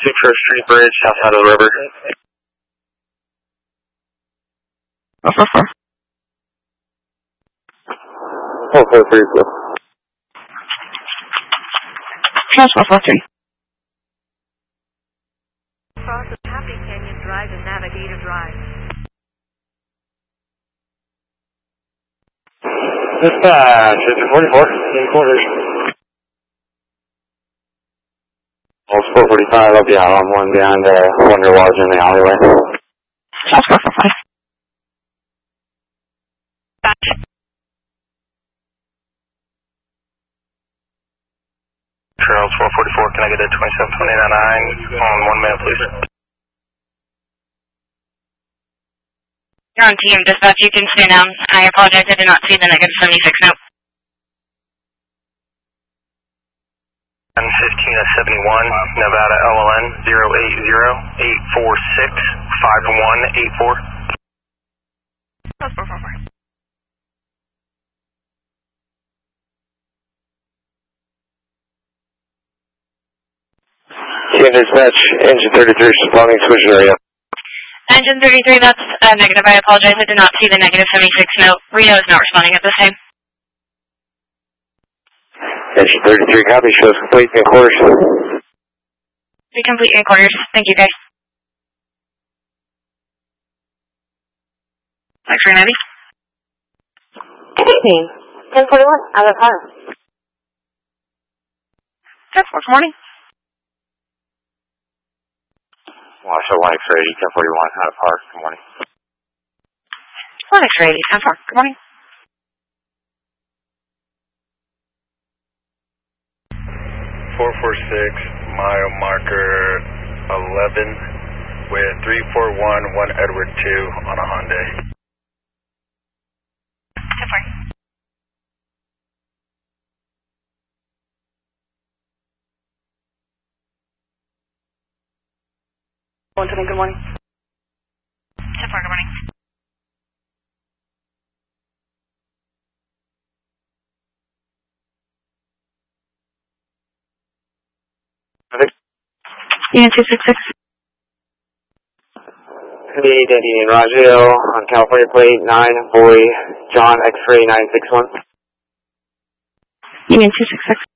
First Street Bridge, south side of the river. 444. 4434. Charles 443. Cross of Happy Canyon Drive and Navigator Drive. Dispatch, 44, in quarters. Pulse 445, I'll be out on one behind Wonder Lodge in the alleyway. Charles 445. Charles 444, can I get a 2729 on 1 minute, please? You're on team dispatch, you can stay down. I apologize, I did not see the negative 76 note. 15 of 71, Nevada LLN 080-846-5184. Charles 444. Dispatch, engine 33 responding, switch area. Engine 33, that's negative. I apologize. I did not see the negative 76 note. Reno is not responding at this time. Engine 33, copy, shows complete in quarters. Be complete in quarters. Thank you, guys. X-ray Navy. 1041, out of power. 10-4, good morning. Show 1 X-ray, 1041, out of park, good morning. 1 X-ray, 10-4, good morning. 446, mile marker 11 with 341, 1 Edward 2 on a Hyundai. 10-4. Good morning. 10-4, good morning. Unit 266. 58 Indian Raggio on California plate 9, boy, John X-ray 961. Union 266.